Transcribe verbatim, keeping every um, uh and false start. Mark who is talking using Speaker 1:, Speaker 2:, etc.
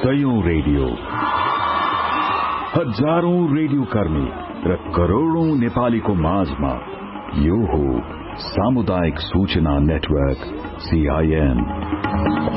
Speaker 1: सयौं radio, हजारौं radio कर्मी र करोड़ौं नेपालीको माझमा यो हो सामुदायिक सूचना नेटवर्क सीआईएन।